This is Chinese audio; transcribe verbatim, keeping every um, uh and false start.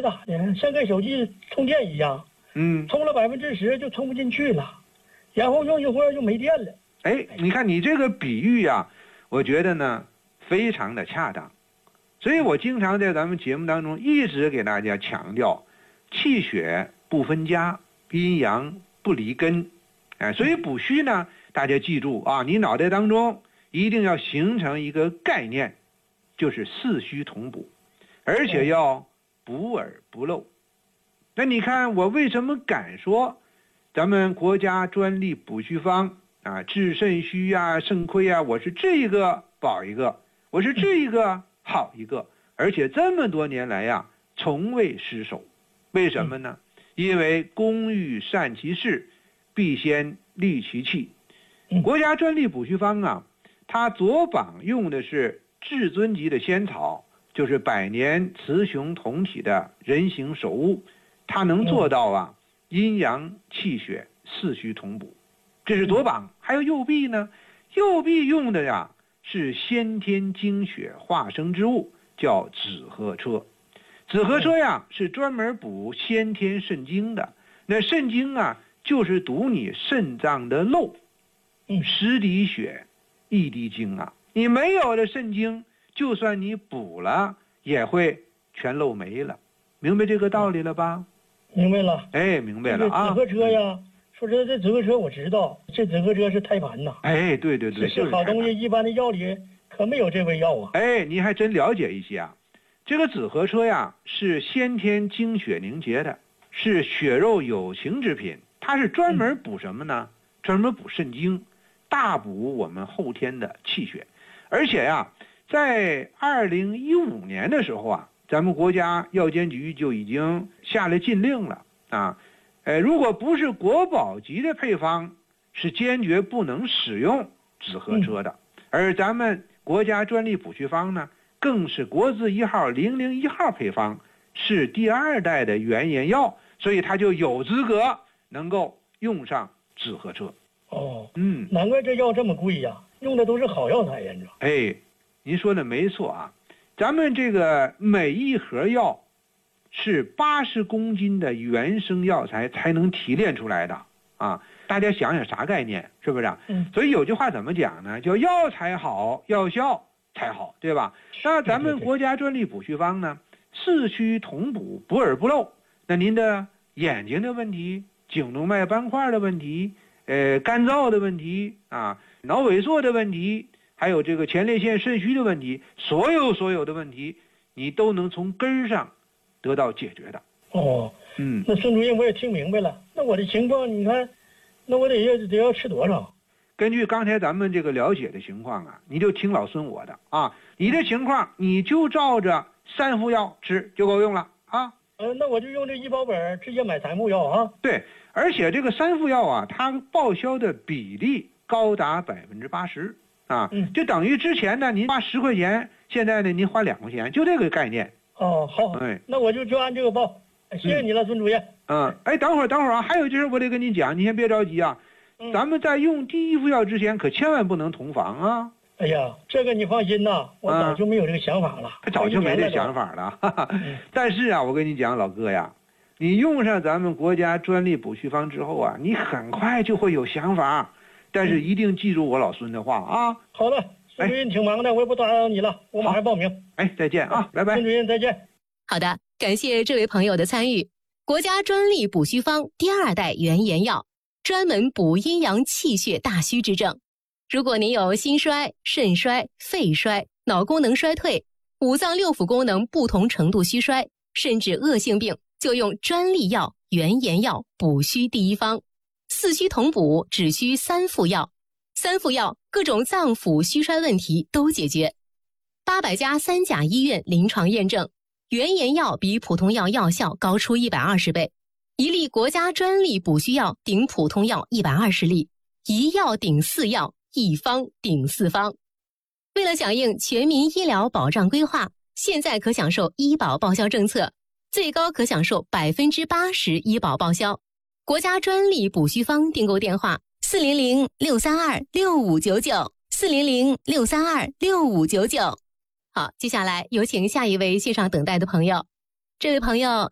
咋的，像跟手机充电一样， 嗯， 充了百分之十就充不进去了，然后用一会儿就没电了。 哎，你看你这个比喻呀、啊，我觉得呢非常的恰当，所以我经常在咱们节目当中一直给大家强调，气血不分家，阴阳不离根，哎，所以补虚呢，大家记住啊，你脑袋当中一定要形成一个概念，就是四虚同补，而且要补而不漏。那你看我为什么敢说咱们国家专利补虚方啊，治肾虚啊、肾亏啊，我是这一个保一个，我是这一个好一个，而且这么多年来呀、啊，从未失手。为什么呢？因为工欲善其事，必先利其器。国家专利补虚方啊，它左膀用的是至尊级的仙草，就是百年雌雄同体的人形首乌，它能做到啊阴阳气血四虚同补。这是左膀。还有右臂呢，右臂用的呀是先天精血化生之物，叫紫河车。紫河车呀是专门补先天肾精的，那肾精啊就是堵你肾脏的漏，十滴血一滴精啊，你没有了肾精，就算你补了也会全漏没了。明白这个道理了吧？ 明白了。 哎，明白了啊。 紫河车呀，说这这紫河车我知道，这紫河车是胎盘呐。 哎，对对对， 是好东西，一般的药里可没有这味药啊。 哎，你还真了解一些啊。这个紫河车呀是先天精血凝结的，是血肉有情之品，它是专门补什么呢？嗯、专门补肾精，大补我们后天的气血。而且呀，在二零一五年的时候啊，咱们国家药监局就已经下了禁令了啊，呃，如果不是国宝级的配方，是坚决不能使用紫河车的。嗯、而咱们国家专利补虚方呢，更是国字一号零零一号配方，是第二代的原研药，所以它就有资格能够用上紫河车。 哦，嗯，难怪这药这么贵呀，用的都是好药材呀，你知道？ 哎，您说的没错啊，咱们这个每一盒药是八十公斤的原生药材才能提炼出来的啊！大家想想啥概念，是不是？嗯。所以有句话怎么讲呢？叫药材好，药效才好，对吧？那咱们国家专利补虚方呢，四虚同补，补而不漏。那您的眼睛的问题、颈动脉斑块的问题、呃干燥的问题啊、脑萎缩的问题，还有这个前列腺肾虚的问题，所有所有的问题，你都能从根上得到解决的。 哦，嗯，那孙主任我也听明白了。那我的情况，你看，那我得要得要吃多少？ 根据刚才咱们这个了解的情况啊，你就听老孙我的啊，你的情况你就照着三副药吃就够用了啊。 呃，那我就用这医保本直接买三副药啊。 对，而且这个三副药啊，它报销的比例高达百分之八十啊，嗯，就等于之前呢您花十块钱，现在呢您花两块钱，就这个概念。 哦，好，哎，那我就就按这个报。谢谢你了，孙主任。 嗯，哎，等会儿等会儿啊，还有就是我得跟你讲，你先别着急啊。咱们在用第一副药之前，可千万不能同房啊！ 哎呀，这个你放心呐，我早就没有这个想法了， 他、嗯、早就没这想法了。哈哈嗯、但是啊，我跟你讲，老哥呀，你用上咱们国家专利补虚方之后啊，你很快就会有想法，但是一定记住我老孙的话啊。 好的，孙主任挺忙的，我也不打扰你了，我马上报名。 哎，再见啊，拜拜。 孙主任再见。 好的，感谢这位朋友的参与。国家专利补虚方第二代原研药。专门补阴阳气血大虚之症。如果您有心衰、肾衰、肺衰、脑功能衰退、五脏六腑功能不同程度虚衰，甚至恶性病，就用专利药原研药补虚第一方。四虚同补，只需三副药，三副药各种脏腑虚衰问题都解决。八百家三甲医院临床验证，原研药比普通药药效高出一百二十倍。一粒国家专利补虚药顶普通药一百二十粒，一药顶四药，一方顶四方。为了响应全民医疗保障规划，现在可享受医保报销政策，最高可享受百分之八十医保报销。国家专利补虚方订购电话：四零零六三二六五九九，四零零六三二六五九九。好，接下来有请下一位线上等待的朋友。这位朋友，